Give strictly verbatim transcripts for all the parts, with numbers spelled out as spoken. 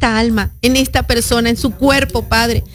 esta alma, en esta persona, en su cuerpo, Padre.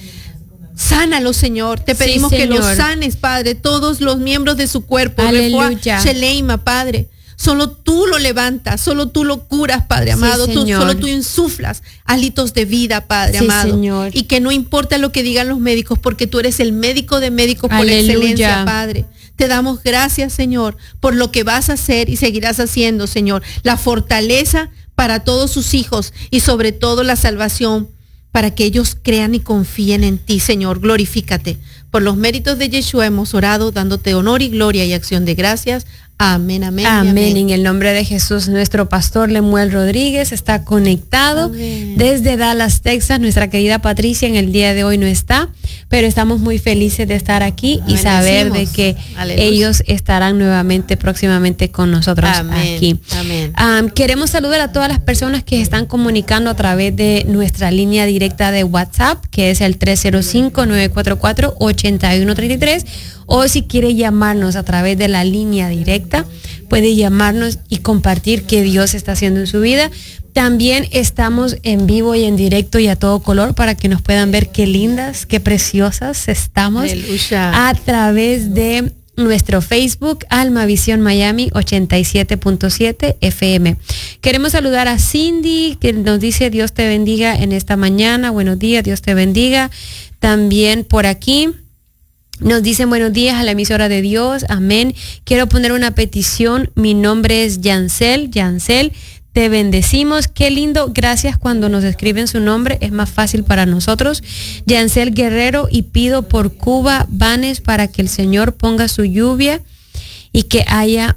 Sánalo, Señor. Te pedimos sí, que Señor. lo sanes, Padre. Todos los miembros de su cuerpo. Aleluya. Sheleima, Padre. Solo tú lo levantas, solo tú lo curas, Padre amado. Sí, tú, Señor. solo tú insuflas halitos de vida, Padre Sí, amado. Señor. Y que no importa lo que digan los médicos, porque tú eres el médico de médicos por Aleluya. excelencia, Padre. Te damos gracias, Señor, por lo que vas a hacer y seguirás haciendo, Señor. La fortaleza para todos sus hijos y sobre todo la salvación para que ellos crean y confíen en ti, Señor. Glorifícate. Por los méritos de Yeshua hemos orado, dándote honor y gloria y acción de gracias. Amén, amén. Amén. Amén. En el nombre de Jesús, nuestro pastor Lemuel Rodríguez está conectado Amén. desde Dallas, Texas. Nuestra querida Patricia en el día de hoy no está, pero estamos muy felices de estar aquí y saber de que Aleluya. ellos estarán nuevamente próximamente con nosotros Amén. aquí. Amén. Um, queremos saludar a todas las personas que están comunicando a través de nuestra línea directa de WhatsApp, que es el tres cero cinco, nueve cuatro cuatro, ocho uno tres tres. O si quiere llamarnos a través de la línea directa, puede llamarnos y compartir qué Dios está haciendo en su vida. También estamos en vivo y en directo y a todo color para que nos puedan ver qué lindas, qué preciosas estamos. Aleluya. A través de nuestro Facebook, Alma Visión Miami ochenta y siete punto siete F M. Queremos saludar a Cindy, que nos dice Dios te bendiga en esta mañana. Buenos días, Dios te bendiga. También por aquí nos dicen buenos días a la emisora de Dios, amén. Quiero poner una petición, mi nombre es Yancel, Yancel, te bendecimos, qué lindo, gracias cuando nos escriben su nombre, es más fácil para nosotros. Yancel Guerrero, y pido por Cuba, Banes, para que el Señor ponga su lluvia y que haya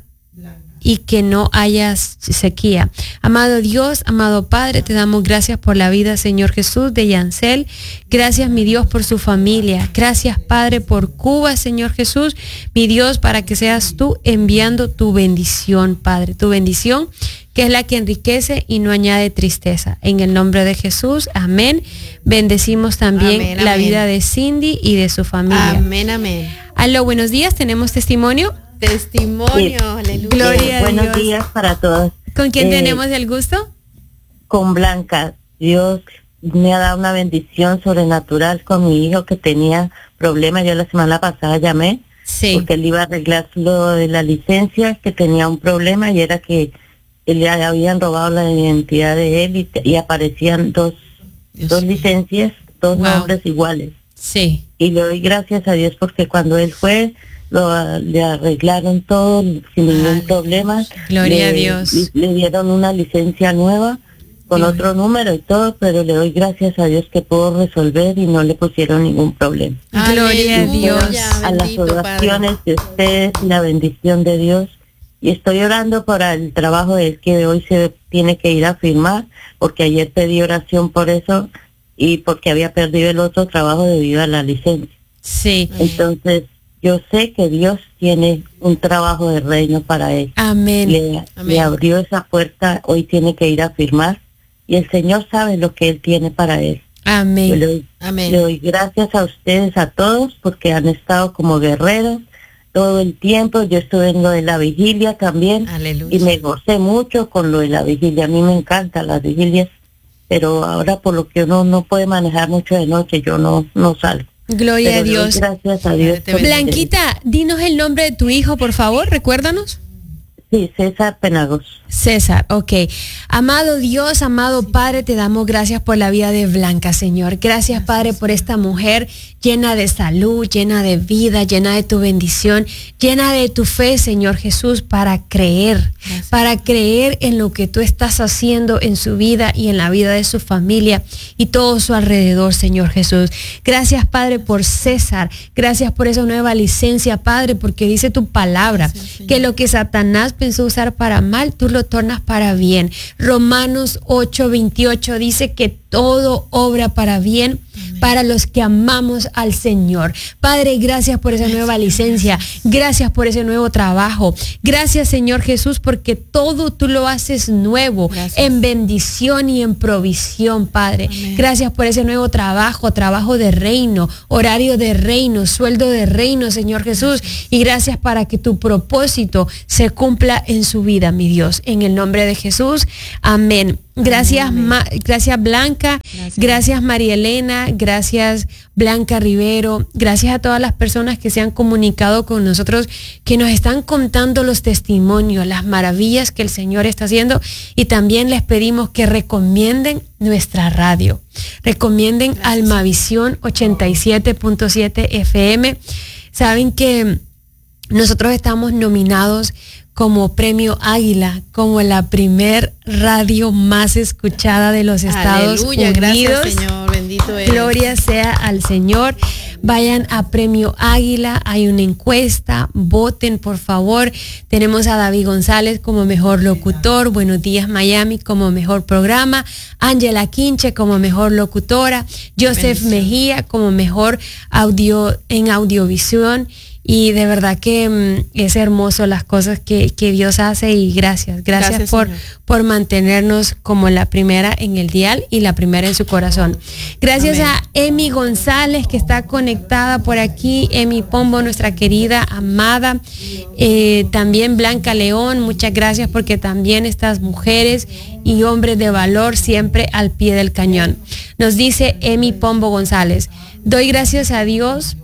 y que no haya sequía. Amado Dios, amado Padre, te damos gracias por la vida, Señor Jesús, de Yancel. Gracias, mi Dios, por su familia. Gracias, Padre, por Cuba, Señor Jesús. Mi Dios, para que seas tú enviando tu bendición, Padre. Tu bendición, que es la que enriquece y no añade tristeza. En el nombre de Jesús, amén. Bendecimos también Amén, la amén. vida de Cindy y de su familia. Amén, amén. Aló, buenos días, ¿tenemos testimonio? Testimonio, Sí. aleluya. Gloria a Buenos Dios. días para todos. ¿Con quién Eh, tenemos el gusto? Con Blanca. Dios me ha dado una bendición sobrenatural con mi hijo que tenía problemas. Yo la semana pasada llamé Sí. porque él iba a arreglar lo de la licencia, que tenía un problema y era que le habían robado la identidad de él y, y aparecían dos, Dios dos mío. licencias, dos Wow. nombres iguales. Sí. Y le doy gracias a Dios porque cuando él fue, lo, le arreglaron todo sin ningún Aleluya. problema. Gloria le, a Dios. Le, le dieron una licencia nueva con Gloria. otro número y todo, pero le doy gracias a Dios que pudo resolver y no le pusieron ningún problema. Gloria a Aleluya, Dios. A las bendito, Padre. oraciones de ustedes y la bendición de Dios. Y estoy orando por el trabajo de él que hoy se tiene que ir a firmar, porque ayer pedí oración por eso y porque había perdido el otro trabajo debido a la licencia. Sí. Entonces, yo sé que Dios tiene un trabajo de reino para él. Amén. Le, Amén. le abrió esa puerta, hoy tiene que ir a firmar y el Señor sabe lo que él tiene para él. Yo Amén. le doy, Amén. le doy gracias a ustedes, a todos, porque han estado como guerreros todo el tiempo. Yo estuve en lo de la vigilia también Aleluya. y me gocé mucho con lo de la vigilia. A mí me encantan las vigilias, pero ahora por lo que uno no puede manejar mucho de noche, yo no, no salgo. Gloria Pero a le doy Dios. gracias a Dios. Te por ustedes. Blanquita, dinos el nombre de tu hijo, por favor, recuérdanos. Sí, César Penagos. César, ok. Amado Dios, amado Padre, te damos gracias por la vida de Blanca, Señor. Gracias, Padre, por esta mujer llena de salud, llena de vida, llena de tu bendición, llena de tu fe, Señor Jesús, para creer, Gracias. para creer en lo que tú estás haciendo en su vida y en la vida de su familia y todo su alrededor, Señor Jesús. Gracias, Padre, por César. Gracias por esa nueva licencia, Padre, porque dice tu palabra Gracias, Señor. que lo que Satanás pensó usar para mal, tú lo tornas para bien. Romanos ocho veintiocho dice que todo obra para bien para los que amamos al Señor. Padre, gracias por esa nueva licencia, gracias por ese nuevo trabajo, gracias Señor Jesús, porque todo tú lo haces nuevo, gracias. En bendición y en provisión, Padre. Amén. Gracias por ese nuevo trabajo, trabajo de reino, horario de reino, sueldo de reino, Señor Jesús, y gracias para que tu propósito se cumpla en su vida, mi Dios, en el nombre de Jesús, amén. Gracias, amén. Ma, gracias Blanca, gracias. Gracias María Elena, gracias Blanca Rivero, gracias a todas las personas que se han comunicado con nosotros, que nos están contando los testimonios, las maravillas que el Señor está haciendo, y también les pedimos que recomienden nuestra radio, recomienden gracias. Almavisión ochenta y siete punto siete F M. Saben que nosotros estamos nominados como Premio Águila, como la primer radio más escuchada de los Estados Aleluya, Unidos. Gracias, Señor, bendito es. Gloria sea al Señor. Vayan a Premio Águila, hay una encuesta, voten por favor. Tenemos a David González como mejor locutor, Buenos Días Miami como mejor programa, Ángela Quinche como mejor locutora, Joseph Bendición. Mejía como mejor audio en audiovisión. Y de verdad que um, es hermoso las cosas que, que Dios hace, y gracias, gracias, gracias por, por mantenernos como la primera en el dial y la primera en su corazón. Gracias Amén. A Emi González, que está conectada por aquí, Emi Pombo, nuestra querida, amada, eh, también Blanca León, muchas gracias, porque también estas mujeres y hombres de valor siempre al pie del cañón. Nos dice Emi Pombo González: doy gracias a Dios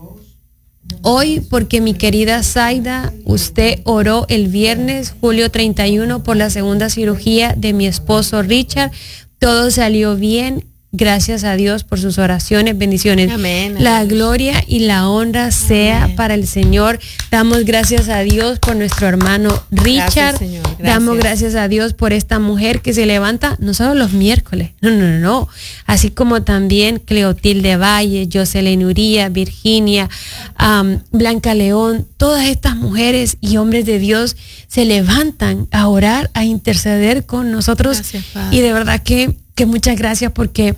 hoy porque mi querida Zaida, usted oró el viernes, julio treinta y uno, por la segunda cirugía de mi esposo Richard. Todo salió bien. Gracias a Dios por sus oraciones, bendiciones. Amén, amén. La gloria y la honra sea amén. Para el Señor. Damos gracias a Dios por nuestro hermano Richard. Gracias, Señor. Gracias. Damos gracias a Dios por esta mujer que se levanta no solo los miércoles, no, no, no, no. Así como también Cleotilde Valle, Jocelyn Uría, Virginia, um, Blanca León, todas estas mujeres y hombres de Dios se levantan a orar, a interceder con nosotros. Gracias, y de verdad que que muchas gracias, porque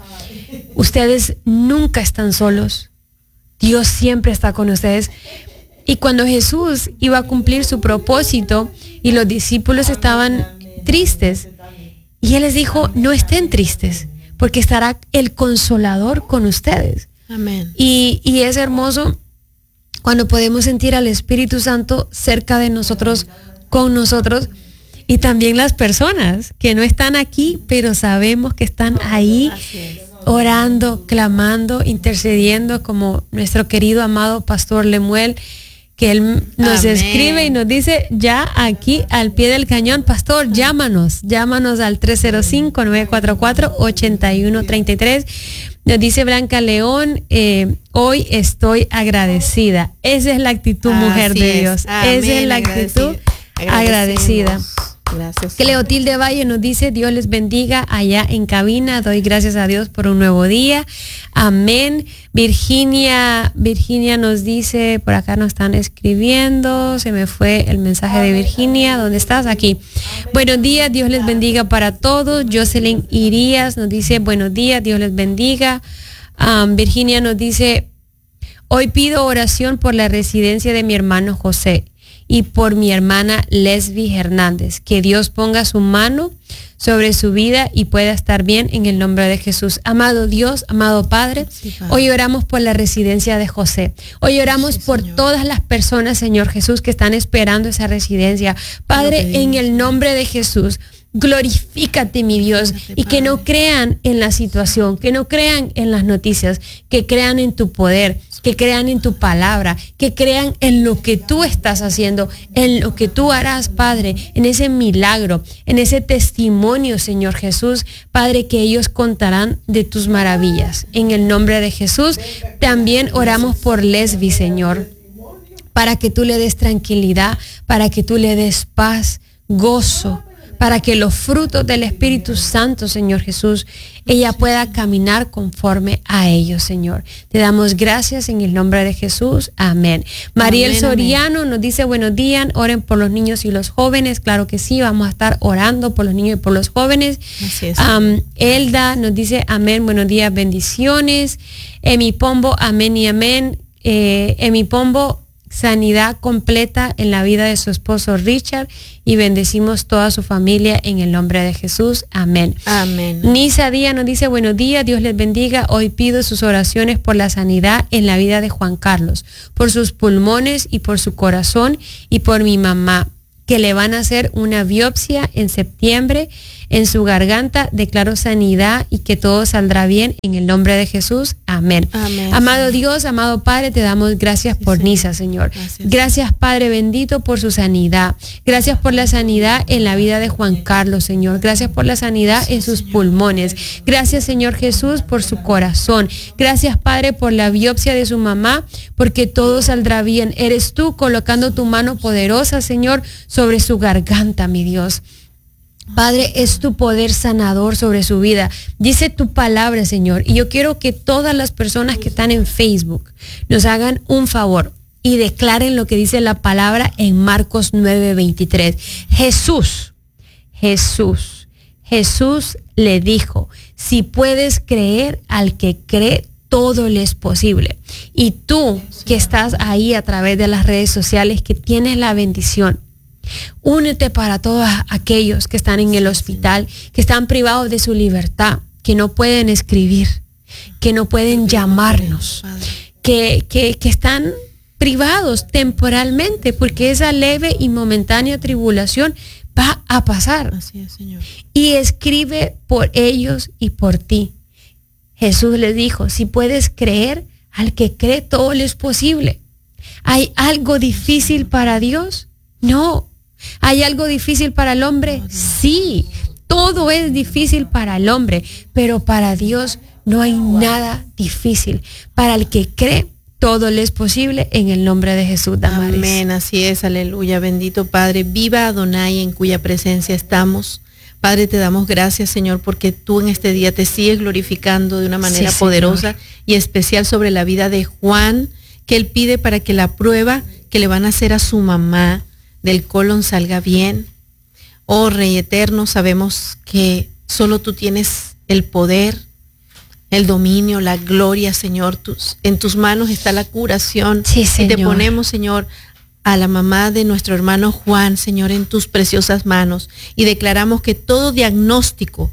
ustedes nunca están solos. Dios siempre está con ustedes. Y cuando Jesús iba a cumplir su propósito y los discípulos estaban tristes, y Él les dijo: no estén tristes, porque estará el Consolador con ustedes. Amén. Y, y es hermoso cuando podemos sentir al Espíritu Santo cerca de nosotros, con nosotros. Y también las personas que no están aquí, pero sabemos que están ahí orando, clamando, intercediendo, como nuestro querido amado Pastor Lemuel, que él nos Amén. Escribe y nos dice ya aquí al pie del cañón: Pastor, llámanos, llámanos al tres cero cinco, nueve cuatro cuatro, ocho uno tres tres. Nos dice Blanca León: eh, hoy estoy agradecida. Esa es la actitud, mujer Así de es. Dios. Amén. Esa es la actitud agradecida. Gracias. Cleotilde Valle nos dice: Dios les bendiga allá en cabina, doy gracias a Dios por un nuevo día. Amén. Virginia, Virginia nos dice, por acá nos están escribiendo, se me fue el mensaje de Virginia. ¿Dónde estás? Aquí. Buenos días, Dios les bendiga para todos. Jocelyn Irías nos dice: buenos días, Dios les bendiga. Um, Virginia nos dice: hoy pido oración por la residencia de mi hermano José y por mi hermana Lesbi Hernández, que Dios ponga su mano sobre su vida y pueda estar bien en el nombre de Jesús. Amado Dios, amado Padre, sí, Padre. Hoy oramos por la residencia de José. Hoy oramos sí, por Señor. Todas las personas, Señor Jesús, que están esperando esa residencia. Padre, en el nombre de Jesús, glorifícate, mi Dios, y que no crean en la situación, que no crean en las noticias, que crean en tu poder, que crean en tu palabra, que crean en lo que tú estás haciendo, en lo que tú harás, Padre, en ese milagro, en ese testimonio, Señor Jesús, Padre, que ellos contarán de tus maravillas. En el nombre de Jesús, también oramos por Lesbi, Señor, para que tú le des tranquilidad, para que tú le des paz, gozo, para que los frutos del Espíritu Santo, Señor Jesús, ella pueda caminar conforme a ellos, Señor. Te damos gracias en el nombre de Jesús. Amén. Mariel Amén, Soriano amén. nos dice, buenos días, oren por los niños y los jóvenes. Claro que sí, vamos a estar orando por los niños y por los jóvenes. Así es. Um, Elda nos dice, amén, buenos días, bendiciones. Emi Pombo, amén y amén. Eh, Emi Pombo, sanidad completa en la vida de su esposo Richard, y bendecimos toda su familia en el nombre de Jesús. Amén. Amén. Nisa Díaz nos dice, buenos días, Dios les bendiga. Hoy pido sus oraciones por la sanidad en la vida de Juan Carlos, por sus pulmones y por su corazón, y por mi mamá, que le van a hacer una biopsia en septiembre en su garganta. Declaro sanidad y que todo saldrá bien en el nombre de Jesús. Amén. Amén. Amado Señor. Dios, amado Padre, te damos gracias por Sí, Nisa, Señor. Gracias. Gracias, Padre bendito, por su sanidad. Gracias por la sanidad en la vida de Juan Carlos, Señor. Gracias por la sanidad en sus pulmones. Gracias, Señor Jesús, por su corazón. Gracias, Padre, por la biopsia de su mamá, porque todo saldrá bien. Eres tú colocando tu mano poderosa, Señor, sobre su garganta, mi Dios. Padre, es tu poder sanador sobre su vida. Dice tu palabra, Señor. Y yo quiero que todas las personas que están en Facebook nos hagan un favor y declaren lo que dice la palabra en Marcos nueve veintitrés. Jesús, Jesús, Jesús le dijo, si puedes creer, al que cree, todo le es posible. Y tú que estás ahí a través de las redes sociales, que tienes la bendición, únete para todos aquellos que están en el hospital, que están privados de su libertad, que no pueden escribir, que no pueden llamarnos, que, que, que están privados temporalmente, porque esa leve y momentánea tribulación va a pasar. Así es, Señor. Y escribe por ellos y por ti. Jesús les dijo, si puedes creer, al que cree todo le es posible. ¿Hay algo difícil para Dios? No. ¿Hay algo difícil para el hombre? Sí. Todo es difícil para el hombre, pero para Dios no hay nada difícil. Para el que cree, todo le es posible en el nombre de Jesús. Damaris. Amén, así es, aleluya. Bendito Padre, viva Adonai, en cuya presencia estamos. Padre, te damos gracias, Señor, porque tú en este día te sigues glorificando de una manera Sí, poderosa Señor. y especial sobre la vida de Juan, que él pide para que la prueba que le van a hacer a su mamá del colon salga bien. Oh Rey eterno, sabemos que solo tú tienes el poder, el dominio, la gloria, Señor. Tus, en tus manos está la curación. Sí, y Señor. te ponemos, Señor, a la mamá de nuestro hermano Juan, Señor, en tus preciosas manos. Y declaramos que todo diagnóstico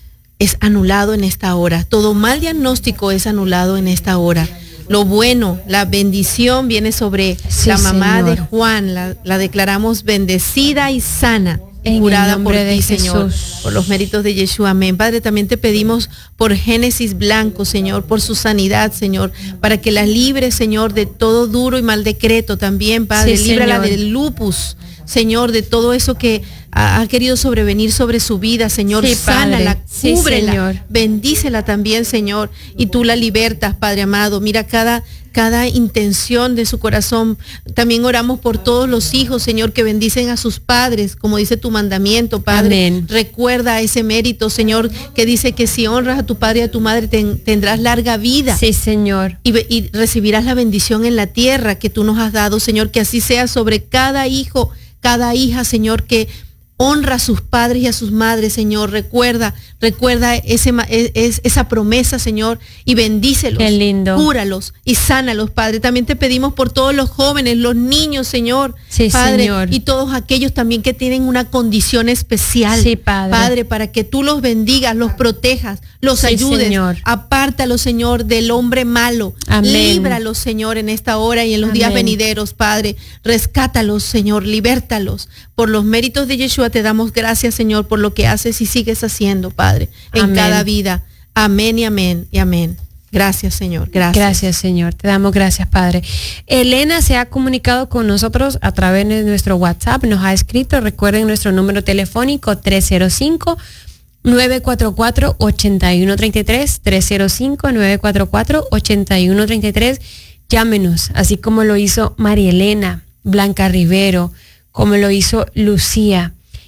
es anulado en esta hora. Todo mal diagnóstico es anulado en esta hora. Lo bueno, la bendición viene sobre Sí, la mamá Señor. de Juan. La, la declaramos bendecida y sana. En Curada el por nombre de ti, Señor, Jesús. por los méritos de Yeshua. Amén. Padre, también te pedimos por Génesis Blanco, Señor, por su sanidad, Señor, para que la libre, Señor, de todo duro y mal decreto también, Padre. Sí, Líbrala Señor. del lupus, Señor, de todo eso que ha, ha querido sobrevenir sobre su vida, Señor. Sí, Padre. Sánala, Sí, cúbrela, Señor. bendícela también, Señor, y tú la libertas, Padre amado. Mira cada cada intención de su corazón. También oramos por todos los hijos, Señor, que bendicen a sus padres, como dice tu mandamiento, Padre. Amén. Recuerda ese mérito, Señor, que dice que si honras a tu padre y a tu madre, ten- tendrás larga vida. Sí, Señor. Y, ve- y recibirás la bendición en la tierra que tú nos has dado, Señor, que así sea sobre cada hijo, cada hija, Señor, que honra a sus padres y a sus madres, Señor. Recuerda, recuerda ese, ma- es, es- esa promesa, Señor, y bendícelos, Qué lindo. cúralos y sánalos, Padre. También te pedimos por todos los jóvenes, los niños, Señor, Sí, Padre, Señor. y todos aquellos también que tienen una condición especial, Sí, Padre. Padre, para que tú los bendigas, los protejas, los Sí, ayudes, Señor. apártalos, Señor, del hombre malo. Amén. Líbralos, Señor, en esta hora y en los días Amén. venideros, Padre. Rescátalos, Señor, libértalos. Por los méritos de Yeshua te damos gracias, Señor, por lo que haces y sigues haciendo, Padre, en Amén. cada vida. Amén y amén y amén. Gracias, Señor. Gracias. Gracias, Señor. Te damos gracias, Padre. Elena se ha comunicado con nosotros a través de nuestro WhatsApp. Nos ha escrito. Recuerden nuestro número telefónico tres cero cinco, nueve cuatro cuatro, ocho uno tres tres. tres cero cinco, nueve cuatro cuatro, ocho uno tres tres. Llámenos, así como lo hizo María Elena, Blanca Rivero, como lo hizo Lucía.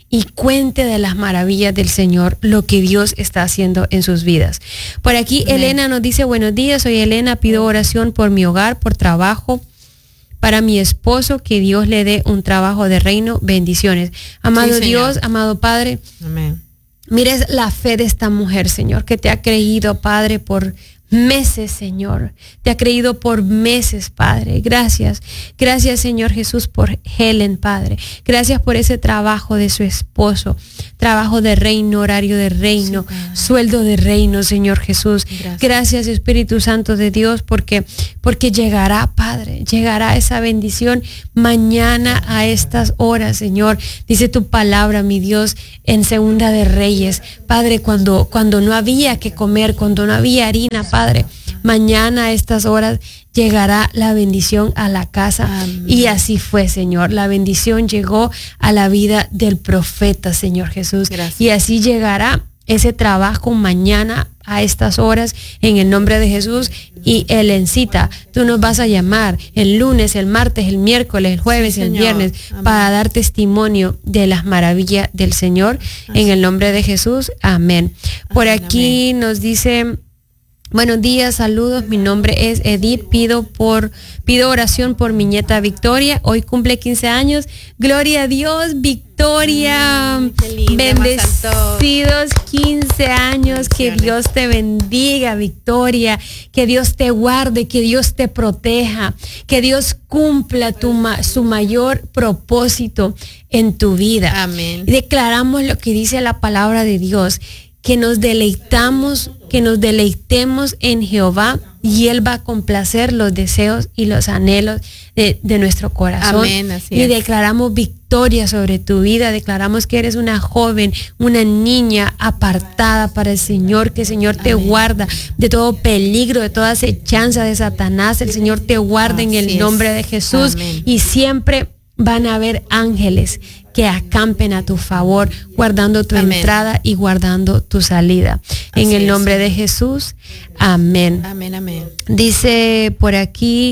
y cuente de las maravillas del Señor, lo que Dios está haciendo en sus vidas. Por aquí Amén. Elena nos dice, buenos días, soy Elena, pido oración por mi hogar, por trabajo, para mi esposo, que Dios le dé un trabajo de reino, bendiciones. Amado sí, Dios, amado Padre, Amén. Mires la fe de esta mujer, Señor, que te ha creído, Padre, por meses, Señor. Te ha creído por meses, Padre. Gracias. Gracias, Señor Jesús, por Helen, Padre. Gracias por ese trabajo de su esposo. Trabajo de reino, horario de reino, sí, sueldo de reino, Señor Jesús. Gracias. Gracias, Espíritu Santo de Dios, porque, porque llegará, Padre, llegará esa bendición mañana a estas horas, Señor. Dice tu palabra, mi Dios, en Segunda de Reyes, Padre, cuando, cuando no había que comer, cuando no había harina, Padre, mañana a estas horas llegará la bendición a la casa. Amén. Y así fue, Señor. La bendición llegó a la vida del profeta, Señor Jesús. Gracias. Y así llegará ese trabajo mañana a estas horas en el nombre de Jesús. Y Helencita, tú nos vas a llamar el lunes, el martes, el miércoles, el jueves, sí, el viernes, Amén. Para dar testimonio de las maravillas del Señor. Así. En el nombre de Jesús. Amén. Por Amén, aquí amén. Nos dice... Buenos días, saludos, mi nombre es Edith, pido por pido oración por mi nieta Victoria, hoy cumple quince años, gloria a Dios, Victoria, Ay, qué linda, bendecidos quince años, que Dios te bendiga, Victoria, que Dios te guarde, que Dios te proteja, que Dios cumpla tu, su mayor propósito en tu vida. Amén. Declaramos lo que dice la palabra de Dios, que nos deleitamos, que nos deleitemos en Jehová y Él va a complacer los deseos y los anhelos de, de nuestro corazón. Amén, así y es. Declaramos victoria sobre tu vida, declaramos que eres una joven, una niña apartada para el Señor, que el Señor te Amén. Guarda de todo peligro, de toda acechanza de Satanás, el Señor te guarda así en el nombre es. De Jesús. Amén. Y siempre van a haber ángeles que acampen a tu favor, guardando tu amén. Entrada y guardando tu salida. Así en el nombre es. De Jesús, amén. Amén, amén. Dice por aquí,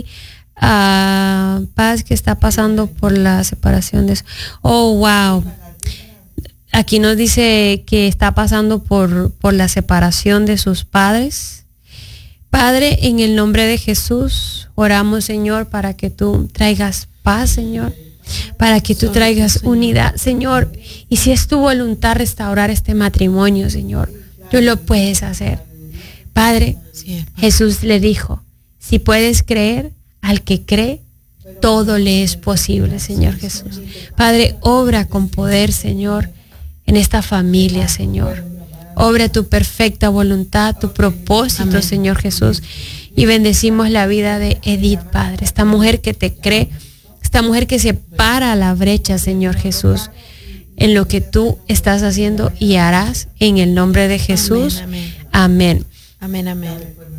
uh, Paz, que está pasando por la separación de... Oh, wow. Aquí nos dice que está pasando por, por la separación de sus padres. Padre, en el nombre de Jesús, oramos, Señor, para que tú traigas paz, Señor. Para que tú traigas unidad, Señor. Y si es tu voluntad restaurar este matrimonio, Señor, tú lo puedes hacer. Padre, Jesús le dijo, si puedes creer, al que cree, todo le es posible, Señor Jesús. Padre, obra con poder, Señor, en esta familia, Señor. Obra tu perfecta voluntad, tu propósito, amén. Señor Jesús. Y bendecimos la vida de Edith, Padre, esta mujer que te cree, esta mujer que se para a la brecha, Señor Jesús, en lo que tú estás haciendo y harás en el nombre de Jesús. Amén. Amén. Amén, amén.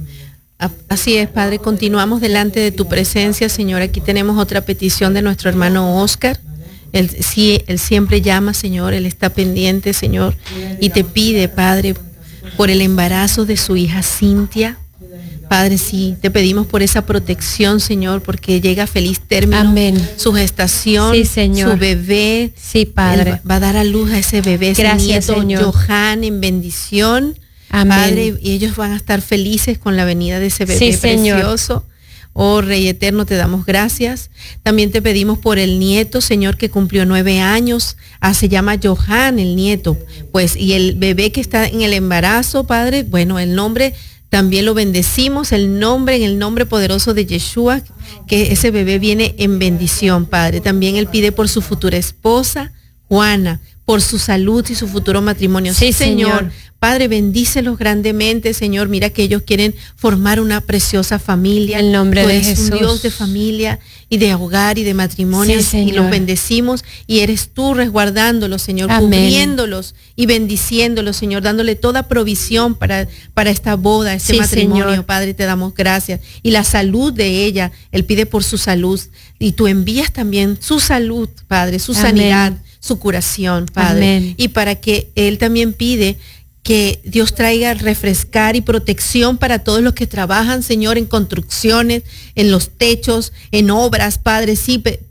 Así es, Padre, continuamos delante de tu presencia, Señor. Aquí tenemos otra petición de nuestro hermano Oscar. Él, sí, él siempre llama, Señor, él está pendiente, Señor, y te pide, Padre, por el embarazo de su hija Cintia. Padre, sí, te pedimos por esa protección, Señor, porque llega a feliz término. Amén. Su gestación, sí, Señor. Su bebé. Sí, Padre. Él va a dar a luz a ese bebé, ese gracias, nieto, Señor. Johan, en bendición. Amén. Padre, y ellos van a estar felices con la venida de ese bebé sí, precioso. Señor. Oh, Rey Eterno, te damos gracias. También te pedimos por el nieto, Señor, que cumplió nueve años. Ah, se llama Johan, el nieto. Pues, y el bebé que está en el embarazo, Padre, bueno, el nombre... También lo bendecimos, el nombre, en el nombre poderoso de Yeshua, que ese bebé viene en bendición, Padre. También él pide por su futura esposa, Juana, por su salud y su futuro matrimonio. Sí, Señor. Señor. Padre, bendícelos grandemente, Señor. Mira que ellos quieren formar una preciosa familia. El nombre Tú de eres Jesús. Un Dios de familia y de hogar y de matrimonio. Sí, y los bendecimos. Y eres tú resguardándolos, Señor, amén. Cubriéndolos y bendiciéndolos, Señor, dándole toda provisión para, para esta boda, este sí, matrimonio. Señor. Padre, te damos gracias. Y la salud de ella, él pide por su salud. Y tú envías también su salud, Padre, su amén. Sanidad, su curación, Padre. Amén. Y para que él también pide que Dios traiga refrescar y protección para todos los que trabajan, Señor, en construcciones, en los techos, en obras, Padre. Sí,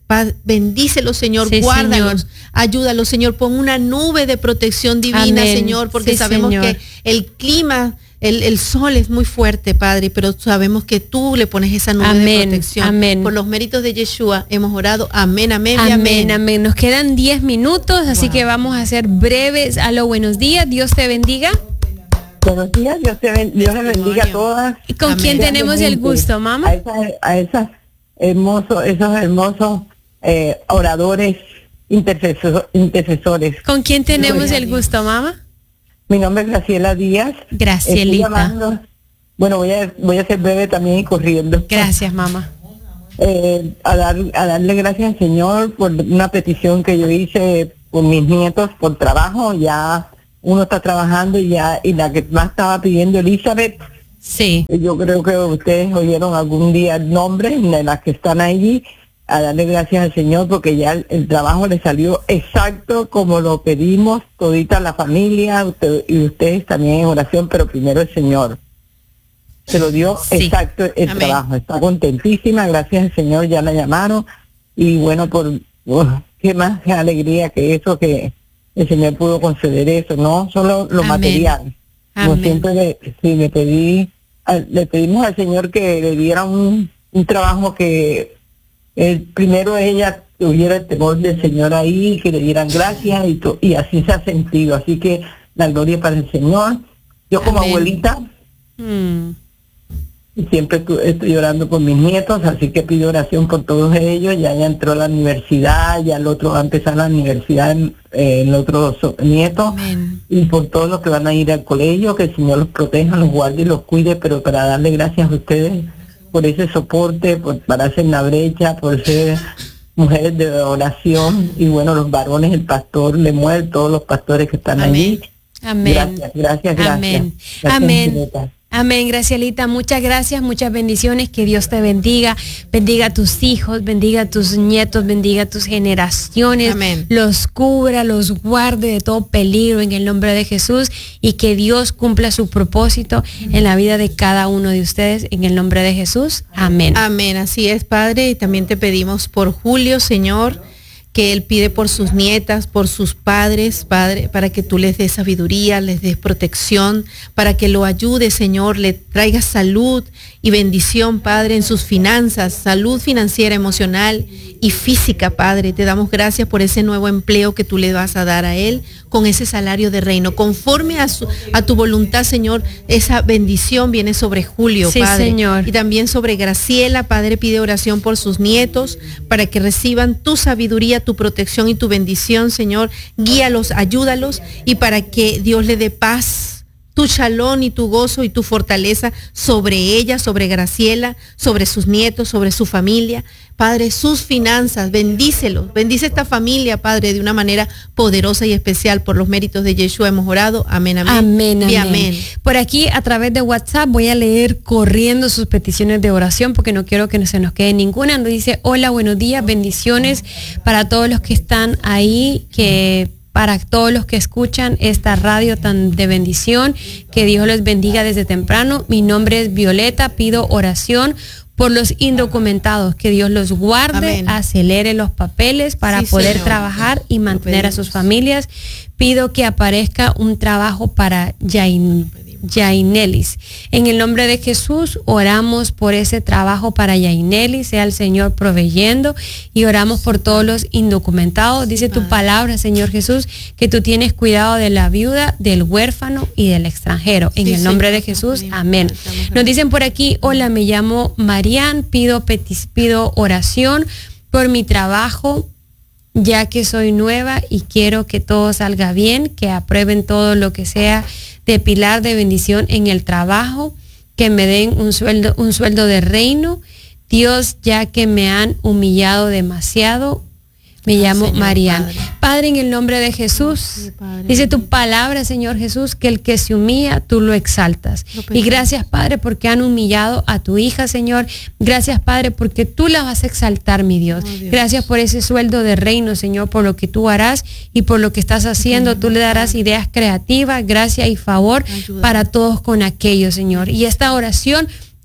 Bendícelos, Señor, sí, guárdalos, Señor. Ayúdalos, Señor, pon una nube de protección divina, Amén. Señor, porque sí, sabemos Señor. Que el clima, el, el sol es muy fuerte, Padre, pero sabemos que tú le pones esa nube amén, de protección. Amén. Por los méritos de Yeshua hemos orado, amén, amén, amén, amén. amén. Nos quedan diez minutos, así wow. que vamos a ser breves. Aló, buenos días, Dios te bendiga. Buenos días, Dios, te ben, Dios les bendiga a todas. ¿Y con amén. Quién tenemos el gusto, mamá? A esas, a esas hermosos, esos hermosos eh, oradores, intercesor, intercesores. ¿Con quién tenemos el gusto, mamá? Mi nombre es Graciela Díaz. Gracielita. Llamando, bueno, voy a voy a ser breve también y corriendo. Gracias, mamá. Eh, a, dar, a darle gracias al Señor por una petición que yo hice por mis nietos, por trabajo. Ya uno está trabajando y ya y la que más estaba pidiendo, Elizabeth. Sí. Yo creo que ustedes oyeron algún día el nombre de las que están allí. A darle gracias al Señor porque ya el, el trabajo le salió exacto como lo pedimos, todita la familia, usted, y ustedes también en oración, pero primero el Señor. Se lo dio sí. exacto el amén. Trabajo. Está contentísima, gracias al Señor, ya la llamaron. Y bueno, por oh, qué más qué alegría que eso, que el Señor pudo conceder eso, no solo lo amén. Material. Como amén. Siempre le, sí, le pedí, le pedimos al Señor que le diera un, un trabajo que el primero ella tuviera el temor del Señor ahí, que le dieran gracias y, to, y así se ha sentido. Así que la gloria para el Señor. Yo como amén. Abuelita mm. siempre estoy orando por mis nietos, así que pido oración por todos ellos. Ya ya entró a la universidad, ya el otro va a empezar la universidad, eh, el otro so, nieto, amén. Y por todos los que van a ir al colegio, que el Señor los proteja, los guarde y los cuide, pero para darle gracias a ustedes por ese soporte, por pararse en la brecha, por ser mujeres de oración, y bueno, los varones, el pastor Lemuel, todos los pastores que están amén. Allí. Amén. Gracias, gracias, gracias. Amén. Gracias, amén. Julieta. Amén, Gracielita, muchas gracias, muchas bendiciones, que Dios te bendiga, bendiga a tus hijos, bendiga a tus nietos, bendiga a tus generaciones, amén. Los cubra, los guarde de todo peligro en el nombre de Jesús, y que Dios cumpla su propósito en la vida de cada uno de ustedes en el nombre de Jesús, amén. Amén, así es, Padre, y también te pedimos por Julio, Señor, que él pide por sus nietas, por sus padres, Padre, para que tú les des sabiduría, les des protección, para que lo ayudes, Señor, le traigas salud y bendición, Padre, en sus finanzas, salud financiera, emocional y física, Padre. Te damos gracias por ese nuevo empleo que tú le vas a dar a él con ese salario de reino. Conforme a, su, a tu voluntad, Señor, esa bendición viene sobre Julio, sí, Padre. Señor. Y también sobre Graciela, Padre, pide oración por sus nietos, para que reciban tu sabiduría, tu protección y tu bendición, Señor. Guíalos, ayúdalos, y para que Dios le dé paz, tu shalom y tu gozo y tu fortaleza sobre ella, sobre Graciela, sobre sus nietos, sobre su familia. Padre, sus finanzas, bendícelos, bendice esta familia, Padre, de una manera poderosa y especial. Por los méritos de Yeshua hemos orado. Amén, amén. Amén, amén. Y amén. Por aquí, a través de WhatsApp, voy a leer corriendo sus peticiones de oración, porque no quiero que no se nos quede ninguna. Nos dice: hola, buenos días, bendiciones para todos los que están ahí, que para todos los que escuchan esta radio tan de bendición, que Dios los bendiga desde temprano. Mi nombre es Violeta, pido oración por los indocumentados, que Dios los guarde, amén. Acelere los papeles para sí, poder señor. Trabajar y mantener a sus familias. Pido que aparezca un trabajo para Yain. Yainelis. En el nombre de Jesús oramos por ese trabajo para Yainelis, sea el Señor proveyendo, y oramos por todos los indocumentados. Dice tu palabra, Señor Jesús, que tú tienes cuidado de la viuda, del huérfano y del extranjero. En sí, el nombre Señor. De Jesús, amén. Nos dicen por aquí: hola, me llamo Marian, pido, petis, pido oración por mi trabajo, ya que soy nueva y quiero que todo salga bien, que aprueben todo lo que sea de pilar de bendición en el trabajo, que me den un sueldo, un sueldo de reino. Dios, ya que me han humillado demasiado, me ah, llamo Marian. Padre. Padre, en el nombre de Jesús, sí, dice tu palabra, Señor Jesús, que el que se humilla, tú lo exaltas. Lo y gracias, Padre, porque han humillado a tu hija, Señor. Gracias, Padre, porque tú la vas a exaltar, mi Dios. Oh, Dios. Gracias por ese sueldo de reino, Señor, por lo que tú harás y por lo que estás haciendo. Tú le darás ideas creativas, gracia y favor Ayuda. Para todos con aquello, Señor. Y esta oración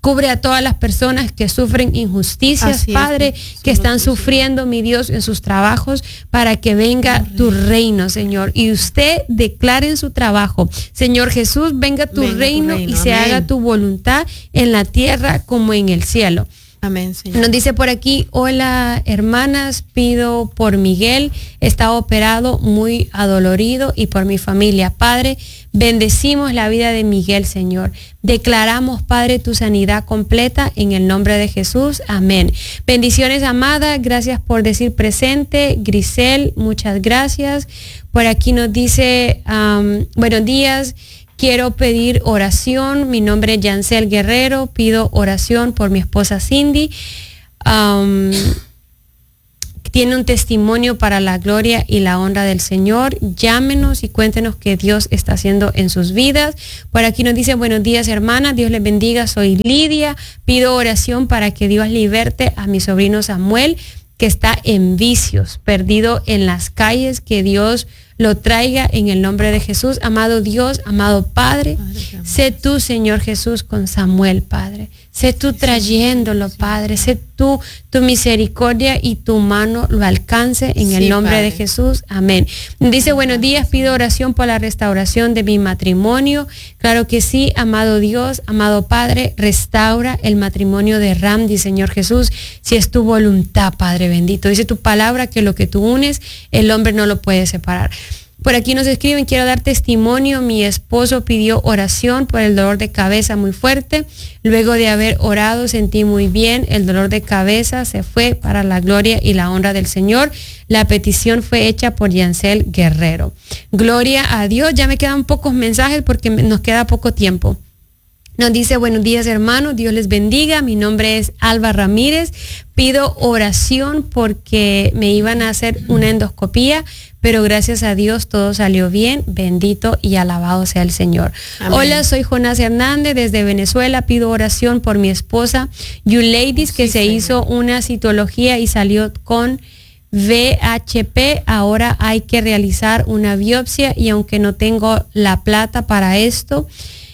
Cubre a todas las personas que sufren injusticias, Así Padre, es, que están sufriendo, mi Dios, en sus trabajos, para que venga tu reino, Señor. Y usted declare en su trabajo, Señor Jesús, venga tu, venga reino, tu reino y se amén. haga tu voluntad en la tierra como en el cielo. Amén, Señor. Nos dice por aquí, hola hermanas, pido por Miguel, está operado muy adolorido, y por mi familia. Padre, bendecimos la vida de Miguel, Señor. Declaramos, Padre, tu sanidad completa en el nombre de Jesús. Amén. Bendiciones, amada. Gracias por decir presente. Grisel, muchas gracias. Por aquí nos dice, um, buenos días. Quiero pedir oración. Mi nombre es Yancel Guerrero. Pido oración por mi esposa Cindy. Um, tiene un testimonio para la gloria y la honra del Señor. Llámenos y cuéntenos qué Dios está haciendo en sus vidas. Por aquí nos dice, buenos días, hermanas. Dios les bendiga. Soy Lidia. Pido oración para que Dios liberte a mi sobrino Samuel, que está en vicios, perdido en las calles. Que Dios lo traiga en el nombre de Jesús. Amado Dios, amado Padre, Padre sé tú, Señor Jesús, con Samuel, Padre. Sé tú trayéndolo, Padre. Sé tú, tu misericordia y tu mano lo alcance en el nombre de Jesús. Amén. Dice, buenos días, pido oración por la restauración de mi matrimonio. Claro que sí, amado Dios, amado Padre, restaura el matrimonio de Randy, Señor Jesús, si es tu voluntad, Padre bendito. Dice tu palabra que lo que tú unes, el hombre no lo puede separar. Por aquí nos escriben, quiero dar testimonio. Mi esposo pidió oración por el dolor de cabeza muy fuerte. Luego de haber orado sentí muy bien. El dolor de cabeza se fue para la gloria y la honra del Señor. La petición fue hecha por Yancel Guerrero. Gloria a Dios. Ya me quedan pocos mensajes porque nos queda poco tiempo. Nos dice, buenos días, hermanos, Dios les bendiga. Mi nombre es Alba Ramírez. Pido oración porque me iban a hacer una endoscopía, pero gracias a Dios todo salió bien. Bendito y alabado sea el Señor. Amén. Hola, soy Jonás Hernández desde Venezuela. Pido oración por mi esposa Yuleidis, que sí, se señor. hizo una citología y salió con V H P. Ahora hay que realizar una biopsia y aunque no tengo la plata para esto,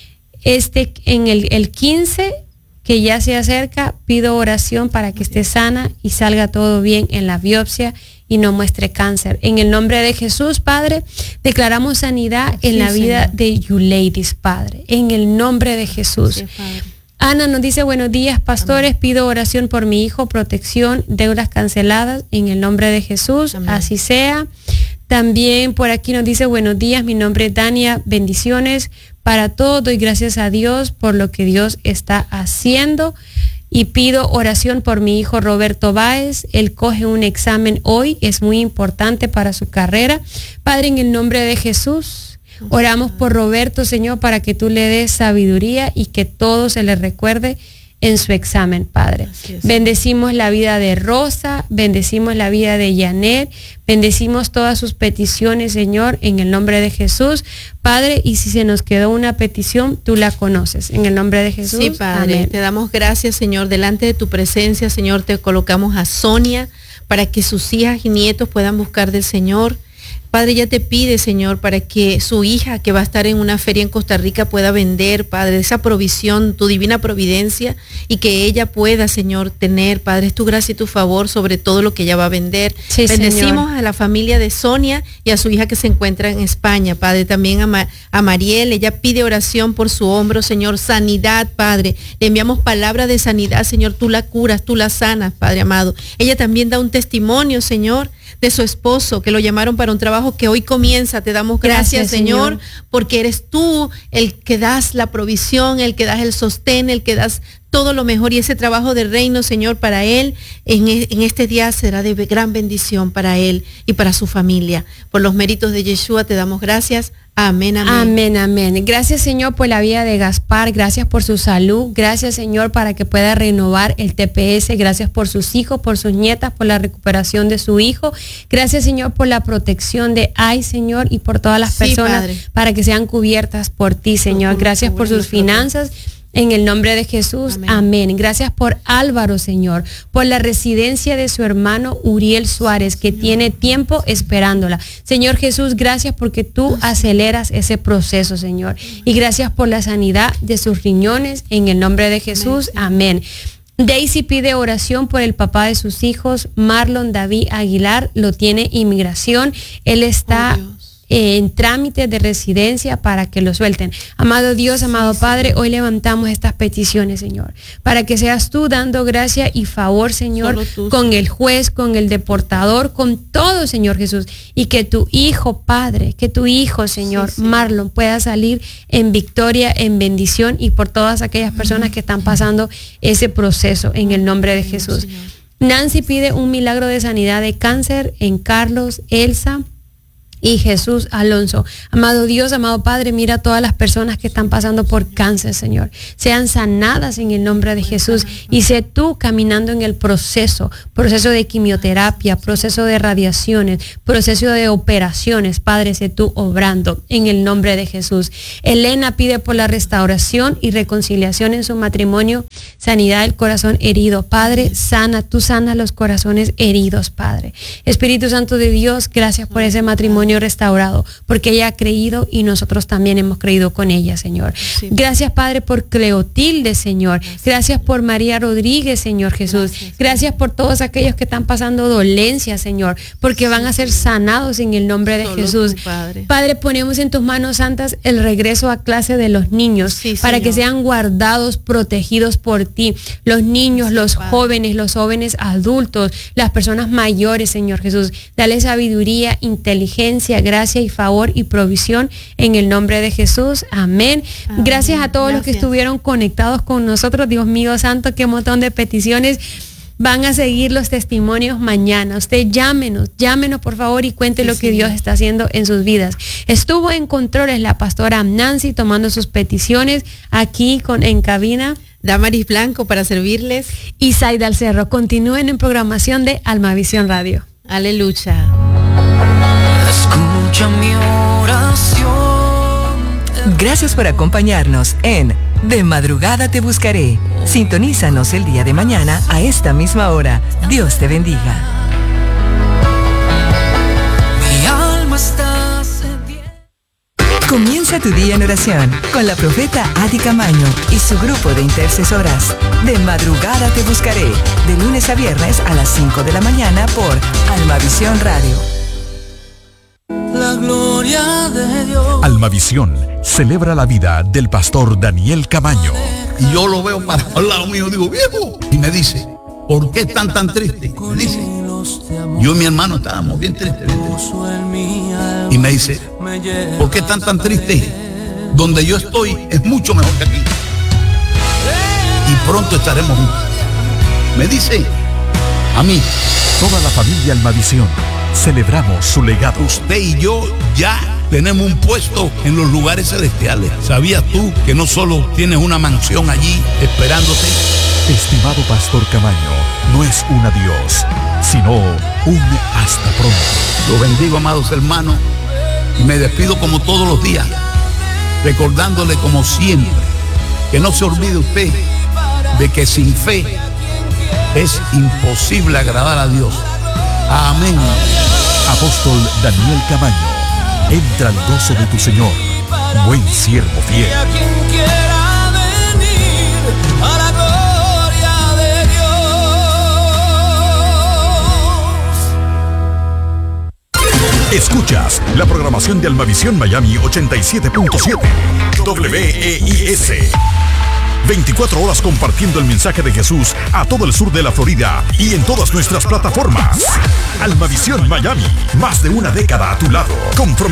este en el, el quince que ya se acerca, pido oración para que esté sana y salga todo bien en la biopsia y no muestre cáncer. En el nombre de Jesús, Padre, declaramos sanidad en sí, la vida Señor. de Yuleidis, Padre, en el nombre de Jesús. Sí, Ana nos dice, buenos días, pastores, Amén. Pido oración por mi hijo, protección, deudas canceladas, en el nombre de Jesús. Amén. Así sea. También por aquí nos dice, buenos días, mi nombre es Dania, bendiciones para todos, doy gracias a Dios por lo que Dios está haciendo y pido oración por mi hijo Roberto Báez. Él coge un examen hoy, es muy importante para su carrera. Padre, en el nombre de Jesús, oramos por Roberto, Señor, para que tú le des sabiduría y que todo se le recuerde en su examen, Padre. Bendecimos la vida de Rosa, bendecimos la vida de Janet, bendecimos todas sus peticiones, Señor, en el nombre de Jesús, Padre, y si se nos quedó una petición, tú la conoces, en el nombre de Jesús. Sí, Padre, amén. Te damos gracias, Señor, delante de tu presencia, Señor, te colocamos a Sonia para que sus hijas y nietos puedan buscar del Señor. Padre, ya te pide, Señor, para que su hija que va a estar en una feria en Costa Rica pueda vender, Padre, esa provisión, tu divina providencia, y que ella pueda, Señor, tener, Padre, es tu gracia y tu favor sobre todo lo que ella va a vender. Sí, bendecimos Señor. A la familia de Sonia y a su hija que se encuentra en España, Padre, también a, Ma, a Mariel, ella pide oración por su hombro, Señor, sanidad, Padre, le enviamos palabra de sanidad, Señor, tú la curas, tú la sanas, Padre amado. Ella también da un testimonio, Señor, de su esposo, que lo llamaron para un trabajo que hoy comienza. Te damos gracias, gracias Señor, Señor, porque eres tú el que das la provisión, el que das el sostén, el que das todo lo mejor, y ese trabajo del reino, Señor, para él en, en este día será de gran bendición para él y para su familia. Por los méritos de Yeshua te damos gracias. Amén, amén. Amén, amén. Gracias, Señor, por la vida de Gaspar. Gracias por su salud. Gracias, Señor, para que pueda renovar el T P S. Gracias por sus hijos, por sus nietas, por la recuperación de su hijo. Gracias, Señor, por la protección de Ay, Señor, y por todas las sí, personas, Padre, para que sean cubiertas por ti, Señor. Gracias por sus finanzas. En el nombre de Jesús, amén. amén. Gracias por Álvaro, Señor, por la residencia de su hermano Uriel Suárez, que Señor. tiene tiempo esperándola. Señor Jesús, gracias porque tú aceleras ese proceso, Señor. Y gracias por la sanidad de sus riñones. En el nombre de Jesús, amén. Daisy pide oración por el papá de sus hijos, Marlon David Aguilar, lo tiene inmigración. Él está... Oh, en trámite de residencia para que lo suelten. Amado Dios, amado Padre, hoy levantamos estas peticiones, Señor, para que seas tú dando gracia y favor, Señor, tú, con el juez, con el deportador, con todo, Señor Jesús, y que tu hijo, Padre, que tu hijo, Señor, sí, Marlon, pueda salir en victoria, en bendición, y por todas aquellas personas que están pasando ese proceso, en el nombre de Jesús. Señor. Nancy pide un milagro de sanidad de cáncer en Carlos, Elsa y Jesús Alonso. Amado Dios, amado Padre, mira a todas las personas que están pasando por cáncer, Señor. Sean sanadas en el nombre de Jesús, y sé tú caminando en el proceso, proceso de quimioterapia, proceso de radiaciones, proceso de operaciones. Padre, sé tú obrando en el nombre de Jesús. Elena pide por la restauración y reconciliación en su matrimonio, sanidad del corazón herido. Padre, sana, tú sanas los corazones heridos, Padre. Espíritu Santo de Dios, gracias por ese matrimonio restaurado, porque ella ha creído y nosotros también hemos creído con ella, Señor. Sí. Gracias, Padre, por Cleotilde, Señor. Gracias, Gracias por María Rodríguez, Señor Jesús. Gracias, Gracias por todos aquellos que están pasando dolencia, Señor, porque van a ser sanados en el nombre de Solo Jesús. Tú, Padre. Padre, ponemos en tus manos santas el regreso a clase de los niños, sí, para Señor. que sean guardados, protegidos por ti. Los niños, sí, los Padre. jóvenes, los jóvenes adultos, las personas mayores, Señor Jesús. Dale sabiduría, inteligencia, gracia y favor y provisión en el nombre de Jesús. Amén. Amén. Gracias a todos Gracias. los que estuvieron conectados con nosotros. Dios mío santo, qué montón de peticiones. Van a seguir los testimonios mañana. Usted llámenos, llámenos por favor y cuente sí, lo que Dios está haciendo en sus vidas. Estuvo en controles la pastora Nancy tomando sus peticiones aquí con, en cabina. Damaris Blanco para servirles. Y Zaida Alcerro. Continúen en programación de Almavisión Radio. Aleluya. Escucha mi oración. Gracias por acompañarnos en De Madrugada Te Buscaré. Sintonízanos el día de mañana a esta misma hora. Dios te bendiga. Mi alma está sedienta. Comienza tu día en oración con la profeta Adi Camaño y su grupo de intercesoras. De Madrugada Te Buscaré, de lunes a viernes a las cinco de la mañana por Almavisión Radio. La gloria de Dios. Almavisión celebra la vida del pastor Daniel Camaño. Y yo lo veo para al lado mío, digo, viejo. Y me dice, ¿por qué están tan tristes? Me dice, yo y mi hermano estábamos bien tristes. Y me dice, ¿por qué están tan tristes? Donde yo estoy es mucho mejor que aquí. Y pronto estaremos juntos. Me dice, a mí. Toda la familia Almavisión celebramos su legado. Usted y yo ya tenemos un puesto en los lugares celestiales. ¿Sabías tú que no solo tienes una mansión allí esperándote? Estimado pastor Camaño, no es un adiós, sino un hasta pronto. Lo bendigo, amados hermanos, y me despido como todos los días, recordándole como siempre que no se olvide usted de que sin fe es imposible agradar a Dios. Amén. Apóstol Daniel Camaño, entra al gozo de tu Señor, buen siervo fiel. A quien quiera venir a la gloria de Dios. Escuchas la programación de Almavisión Miami ochenta y siete punto siete W E I S. veinticuatro horas compartiendo el mensaje de Jesús a todo el sur de la Florida y en todas nuestras plataformas. Almavisión Miami, más de una década a tu lado. Comprom-